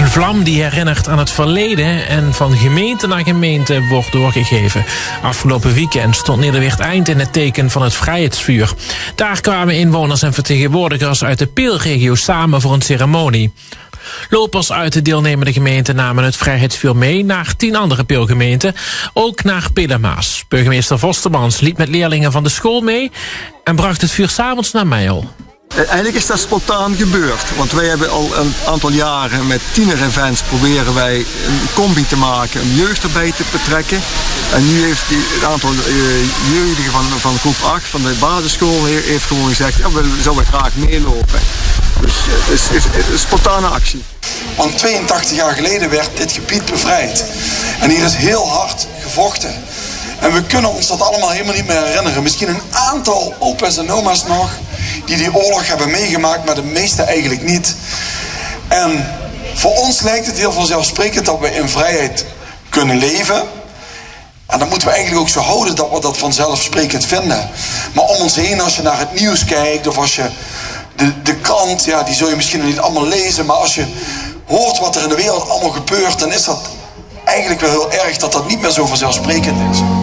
Een vlam die herinnert aan het verleden en van gemeente naar gemeente wordt doorgegeven. Afgelopen weekend stond Nederweert-Eind in het teken van het Vrijheidsvuur. Daar kwamen inwoners en vertegenwoordigers uit de Peelregio samen voor een ceremonie. Lopers uit de deelnemende gemeenten namen het Vrijheidsvuur mee naar 10 andere Peelgemeenten, ook naar Peel-en-Maas. Burgemeester Vostermans liep met leerlingen van de school mee en bracht het vuur 's avonds naar Meijel. Eigenlijk is dat spontaan gebeurd, want wij hebben al een aantal jaren met tiener-events proberen wij een combi te maken, een jeugd erbij te betrekken. En nu heeft het aantal jeugdigen van groep 8 van de basisschool heeft gewoon gezegd, ja, we zouden graag meelopen. Dus het is een spontane actie. Want 82 jaar geleden werd dit gebied bevrijd. En hier is heel hard gevochten. En we kunnen ons dat allemaal helemaal niet meer herinneren. Misschien een aantal opa's en oma's nog die oorlog hebben meegemaakt, maar de meeste eigenlijk niet. En voor ons lijkt het heel vanzelfsprekend dat we in vrijheid kunnen leven. En dat moeten we eigenlijk ook zo houden dat we dat vanzelfsprekend vinden. Maar om ons heen, als je naar het nieuws kijkt of als je de krant, ja, die zul je misschien nog niet allemaal lezen, maar als je hoort wat er in de wereld allemaal gebeurt, dan is dat eigenlijk wel heel erg dat dat niet meer zo vanzelfsprekend is.